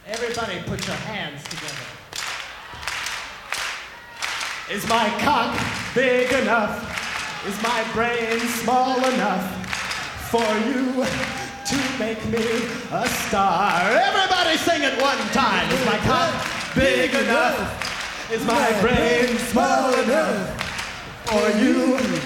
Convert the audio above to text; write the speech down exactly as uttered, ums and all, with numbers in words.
Everybody put your hands together. Is my cock big enough? Is my brain small enough for you to make me a star? Everybody sing it one time. Is my cock big enough? Is my brain small enough for you